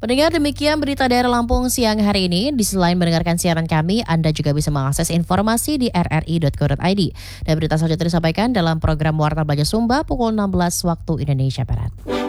Pendengar, demikian berita daerah Lampung siang hari ini. Di selain mendengarkan siaran kami, Anda juga bisa mengakses informasi di rri.co.id. Dan berita selanjutnya disampaikan dalam program Warta Baja Sumba pukul 16 waktu Indonesia Barat.